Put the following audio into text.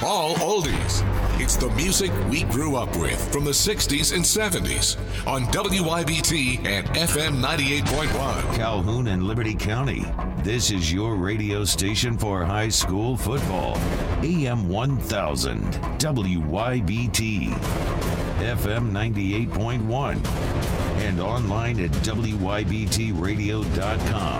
all oldies. It's the music we grew up with from the 60s and 70s on WYBT and FM 98.1. Calhoun and Liberty County. This is your radio station for high school football. AM 1000, WYBT, FM 98.1, and online at WYBTradio.com.